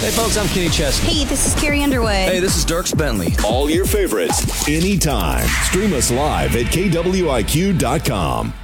Hey, folks, I'm Kenny Chesney. Hey, this is Carrie Underwood. Hey, this is Dierks Bentley. All your favorites, anytime. Stream us live at KWIQ.com.